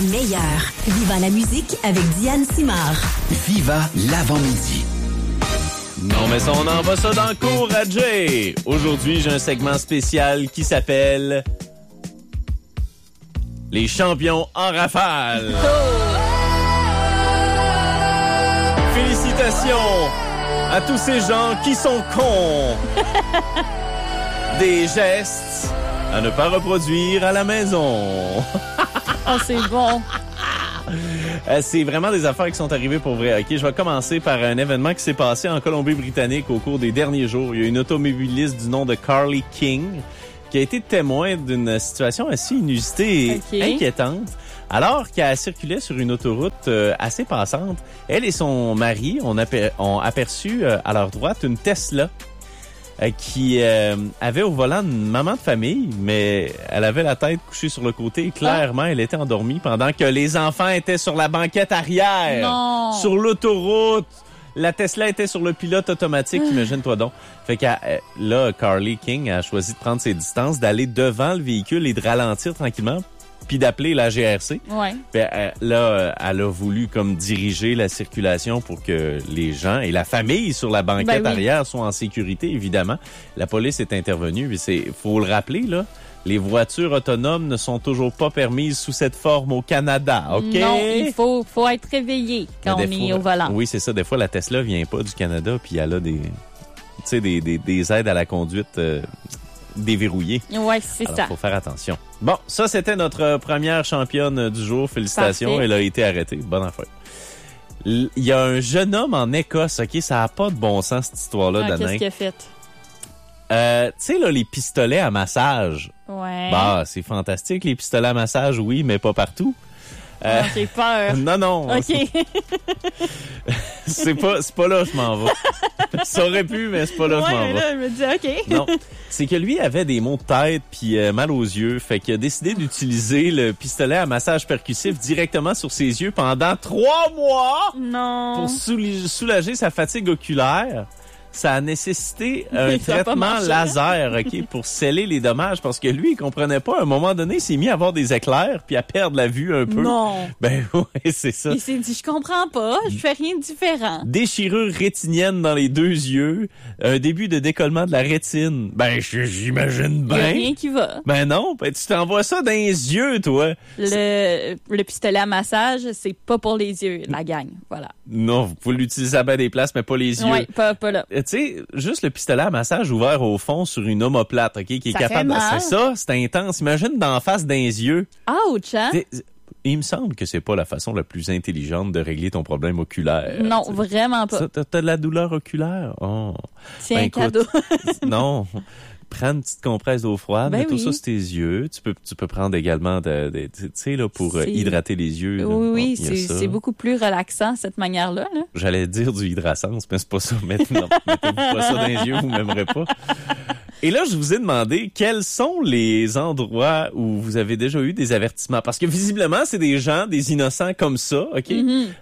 Meilleur. Viva la musique avec Diane Simard. Viva l'avant-midi. Non, mais ça, on envoie ça dans le cours à Jay. Aujourd'hui, j'ai un segment spécial qui s'appelle Les champions en rafale. Félicitations à tous ces gens qui sont cons. Des gestes à ne pas reproduire à la maison. Oh, c'est bon. C'est vraiment des affaires qui sont arrivées pour vrai. OK, je vais commencer par un événement qui s'est passé en Colombie-Britannique au cours des derniers jours. Il y a une automobiliste du nom de Carly King qui a été témoin d'une situation assez inusitée et inquiétante. Alors qu'elle circulait sur une autoroute assez passante, elle et son mari ont aperçu à leur droite une Tesla qui avait au volant une maman de famille, mais elle avait la tête couchée sur le côté et clairement, elle était endormie pendant que les enfants étaient sur la banquette arrière. Non. Sur l'autoroute. La Tesla était sur le pilote automatique, imagine-toi donc. Fait que là, Carly King a choisi de prendre ses distances, d'aller devant le véhicule et de ralentir tranquillement, puis d'appeler la GRC. Ouais. Puis là, elle a voulu comme diriger la circulation pour que les gens et la famille sur la banquette arrière soient en sécurité, évidemment. La police est intervenue, puis faut le rappeler, là. Les voitures autonomes ne sont toujours pas permises sous cette forme au Canada, OK? Non, il faut être réveillé quand on est au volant. Oui, c'est ça. Des fois, la Tesla vient pas du Canada, puis elle a des aides à la conduite déverrouillées. Oui, c'est ça. Il faut faire attention. Bon, ça, c'était notre première championne du jour. Félicitations. Parfait. Elle a été arrêtée. Bonne affaire. Il y a un jeune homme en Écosse, OK? Ça n'a pas de bon sens, cette histoire-là, Danain. Qu'est-ce qu'il a fait? Tu sais, là, les pistolets à massage. Ouais. Bah, c'est fantastique, les pistolets à massage, oui, mais pas partout. J'ai peur. Non. OK. C'est pas là que je m'en vais. Ça aurait pu, mais c'est pas là que je m'en vais. Là, je me dis, OK. Non, c'est que lui avait des maux de tête puis mal aux yeux. Fait qu'il a décidé d'utiliser le pistolet à massage percussif directement sur ses yeux pendant 3 mois Non. pour soulager sa fatigue oculaire. Ça a nécessité un traitement laser, OK, pour sceller les dommages parce que lui, il comprenait pas. À un moment donné, il s'est mis à avoir des éclairs puis à perdre la vue un peu. Non. Ben oui, c'est ça. Il s'est dit, je comprends pas, je fais rien de différent. Déchirure rétinienne dans les 2 yeux, un début de décollement de la rétine. Ben, j'imagine bien. Il y a rien qui va. Ben non, ben tu t'envoies ça dans les yeux, toi. Le pistolet à massage, c'est pas pour les yeux, la gang. Voilà. Non, vous pouvez l'utiliser à bien des places, mais pas les yeux. Oui, pas là. Tu sais, juste le pistolet à massage ouvert au fond sur une omoplate, OK, qui est Ça capable... fait mal. C'est ça, c'est intense. Imagine d'en face dans les yeux. Ouch, hein? Il me semble que c'est pas la façon la plus intelligente de régler ton problème oculaire. Non, t'sais. vraiment pas. Ça, t'as de la douleur oculaire? Oh. C'est un cadeau. Non. Prends une petite compresse d'eau froide, mets tout ça sur tes yeux. Tu peux prendre également tu sais, là, pour hydrater les yeux. Là. Oui, c'est beaucoup plus relaxant, cette manière-là. Là. J'allais dire du hydrasens, mais c'est pas ça. Mettez-vous pas ça dans les yeux, vous m'aimerez pas. Et là, je vous ai demandé quels sont les endroits où vous avez déjà eu des avertissements. Parce que visiblement, c'est des gens, des innocents comme ça, OK,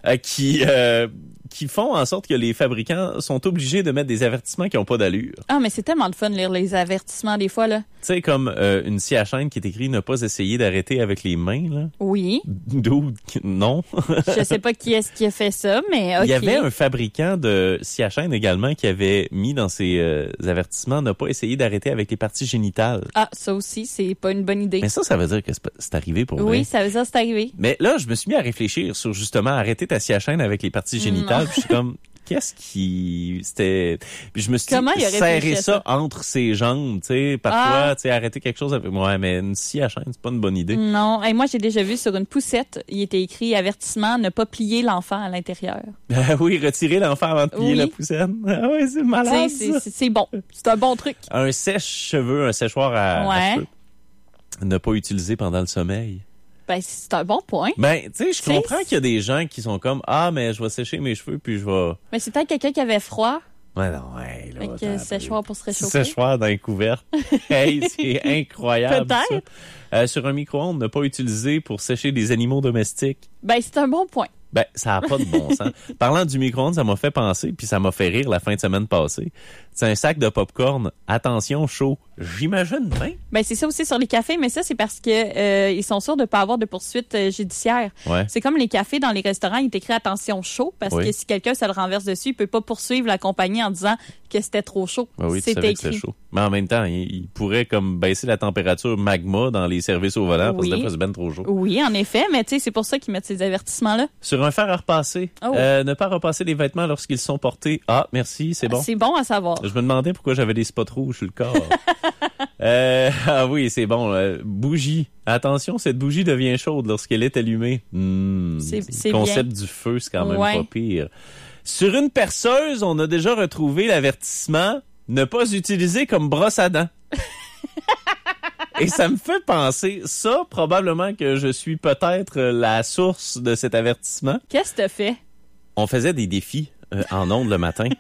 qui font en sorte que les fabricants sont obligés de mettre des avertissements qui n'ont pas d'allure. Ah, mais c'est tellement de fun de lire les avertissements des fois, là. Tu sais, comme une scie à chaîne qui est écrit « Ne pas essayer d'arrêter avec les mains », là. Oui. D'où? Non. Je sais pas qui est-ce qui a fait ça, mais OK. Il y avait un fabricant de scie à chaîne également qui avait mis dans ses avertissements « Ne pas essayer d'arrêter avec les parties génitales ». Ah, ça aussi, c'est pas une bonne idée. Mais ça veut dire que c'est arrivé pour vrai. Oui, ça veut dire que c'est arrivé. Mais là, je me suis mis à réfléchir sur justement arrêter ta scie à chaîne avec les parties génitales. Puis je suis comme, qu'est-ce qui... C'était... Puis je me suis dit, serrer ça entre ses jambes, tu sais, parfois, tu sais, arrêter quelque chose avec... Ouais, mais une scie à chaîne, c'est pas une bonne idée. Non. Et moi, j'ai déjà vu sur une poussette, il était écrit « Avertissement, ne pas plier l'enfant à l'intérieur ». Oui, retirer l'enfant avant de plier la poussette. Ah oui, c'est malade, c'est bon. C'est un bon truc. Un sèche-cheveux, un séchoir à cheveux. Ne pas utiliser pendant le sommeil. Ben, c'est un bon point. Ben, tu sais, je comprends qu'il y a des gens qui sont comme, mais je vais sécher mes cheveux puis je vais... Mais c'est peut-être quelqu'un qui avait froid. Ouais, non, ouais, là. Avec séchoir pour se réchauffer. Séchoir dans les couvertes. Hey, c'est incroyable. Peut-être. Ça. Sur un micro-ondes, ne pas utiliser pour sécher des animaux domestiques. Ben, c'est un bon point. Ben, ça n'a pas de bon sens. Parlant du micro-ondes, ça m'a fait penser, puis ça m'a fait rire la fin de semaine passée. Tu C'est un sac de popcorn. Attention, chaud. J'imagine bien. Ben c'est ça aussi sur les cafés, mais ça c'est parce que ils sont sûrs de pas avoir de poursuite judiciaire. Ouais. C'est comme les cafés dans les restaurants, il est écrit attention chaud parce que si quelqu'un se le renverse dessus, il peut pas poursuivre la compagnie en disant que c'était trop chaud. Oui, tu savais que c'était chaud. Mais en même temps, il pourrait comme baisser la température magma dans les services au volant parce que des fois c'est ben trop chaud. Oui, en effet, mais tu sais c'est pour ça qu'ils mettent ces avertissements là. Sur un fer à repasser, ne pas repasser les vêtements lorsqu'ils sont portés. Ah, merci, c'est bon. C'est bon à savoir. Je me demandais pourquoi j'avais des spots rouges sur le corps. Ah oui, c'est bon. Bougie. Attention, cette bougie devient chaude lorsqu'elle est allumée. C'est le concept bien. du feu, c'est quand même pas pire. Sur une perceuse, on a déjà retrouvé l'avertissement « Ne pas utiliser comme brosse à dents ». Et ça me fait penser, ça, probablement que je suis peut-être la source de cet avertissement. Qu'est-ce que t'as fait? On faisait des défis en ondes le matin.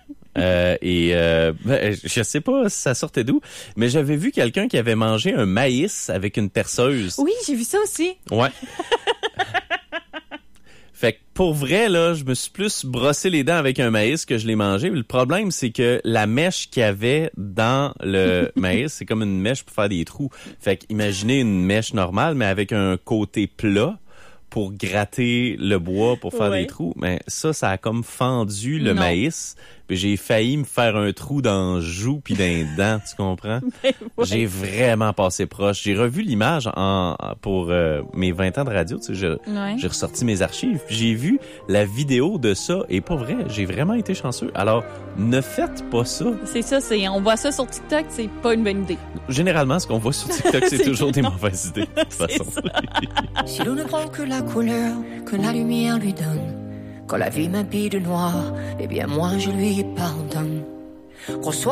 Je sais pas si ça sortait d'où, mais j'avais vu quelqu'un qui avait mangé un maïs avec une perceuse. Oui, j'ai vu ça aussi. Ouais. Fait que pour vrai, là, je me suis plus brossé les dents avec un maïs que je l'ai mangé. Le problème, c'est que la mèche qu'il y avait dans le maïs, c'est comme une mèche pour faire des trous. Fait que imaginez une mèche normale, mais avec un côté plat pour gratter le bois pour faire des trous. Mais ça a comme fendu le maïs. Puis j'ai failli me faire un trou dans le joue puis dans les dents, tu comprends? J'ai vraiment passé proche. J'ai revu l'image pour mes 20 ans de radio. Tu sais, j'ai ressorti mes archives. Puis j'ai vu la vidéo de ça. Et pas vrai, j'ai vraiment été chanceux. Alors, ne faites pas ça. C'est ça, on voit ça sur TikTok, c'est pas une bonne idée. Généralement, ce qu'on voit sur TikTok, c'est toujours des mauvaises idées. De toute façon. Si l'on ne prend que la couleur que la lumière lui donne, quand la vie m'habille de noir, eh bien moi je lui pardonne.